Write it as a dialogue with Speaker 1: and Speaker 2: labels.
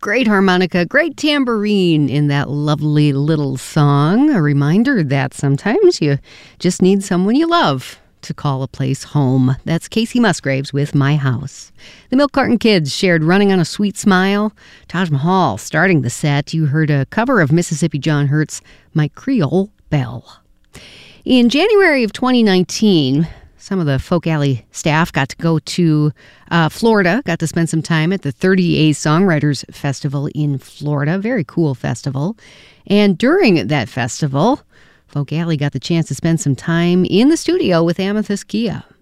Speaker 1: great harmonica, great tambourine in that lovely little song. A reminder that sometimes you just need someone you love to call a place home. That's Casey Musgraves with My House. The Milk Carton Kids shared Running on a Sweet Smile. Taj Mahal starting the set. You heard a cover of Mississippi John Hurt's My Creole Belle. In January of 2019, some of the Folk Alley staff got to go to Florida, got to spend some time at the 30A Songwriters Festival in Florida. Very cool festival. And during that festival, Folk Alley got the chance to spend some time in the studio with Amethyst Kia.